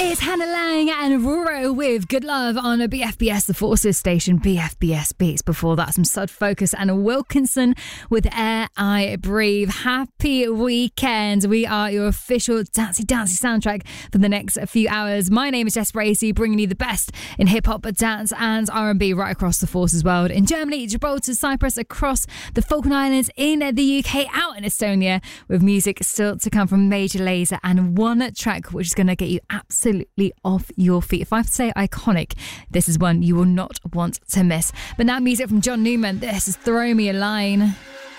It's Hannah Lang and Roro with Good Love on a BFBS, the Forces station, BFBS Beats. Before that, some Sud Focus and Wilkinson with Air I Breathe. Happy weekend. We are your official dancey soundtrack for the next few hours. My name is Jess Bracey, bringing you the best in hip-hop, dance and R&B right across the Forces world. In Germany, Gibraltar, Cyprus, across the Falkland Islands, in the UK, out in Estonia, with music still to come from Major Lazer and one track which is going to get you absolutely off your feet. If I have to say iconic, this is one you will not want to miss. But now music from John Newman. This is Throw Me a Line.